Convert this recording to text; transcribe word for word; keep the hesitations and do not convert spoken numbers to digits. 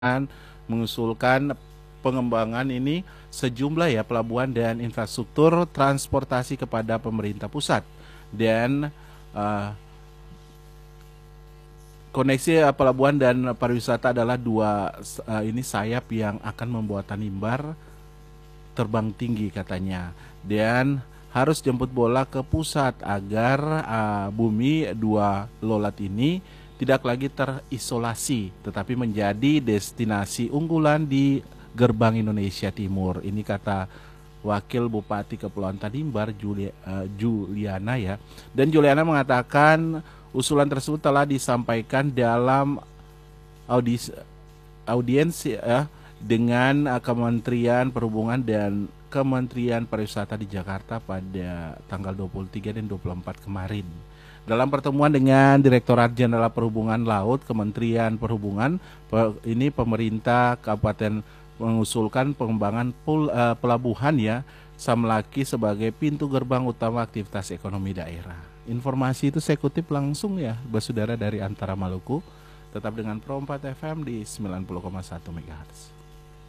mengusulkan pengembangan ini sejumlah ya pelabuhan dan infrastruktur transportasi kepada pemerintah pusat dan uh, koneksi uh, pelabuhan dan pariwisata adalah dua uh, ini sayap yang akan membuat Tanimbar terbang tinggi katanya, dan harus jemput bola ke pusat agar uh, bumi dua lolat ini tidak lagi terisolasi tetapi menjadi destinasi unggulan di gerbang Indonesia Timur. Ini kata Wakil Bupati Kepulauan Tanimbar Julia, uh, Juliana ya. Dan Juliana mengatakan usulan tersebut telah disampaikan dalam audis audiensi ya dengan uh, Kementerian Perhubungan dan Kementerian Pariwisata di Jakarta pada tanggal dua puluh tiga dan dua puluh empat kemarin. Dalam pertemuan dengan Direktorat Jenderal Perhubungan Laut Kementerian Perhubungan, ini pemerintah kabupaten mengusulkan pengembangan pul, uh, pelabuhan ya Samlaki sebagai pintu gerbang utama aktivitas ekonomi daerah. Informasi itu saya kutip langsung ya, bersaudara dari Antara Maluku. Tetap dengan Pro empat F M di sembilan puluh koma satu MHz.